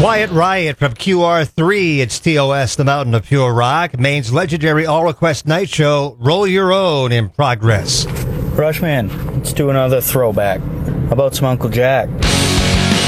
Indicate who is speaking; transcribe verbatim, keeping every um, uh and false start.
Speaker 1: Quiet Riot from Q R three. It's T O S, the Mountain of Pure Rock. Maine's legendary all-request night show, Roll Your Own, in progress.
Speaker 2: Rushman, let's do another throwback. How about some Uncle Jack?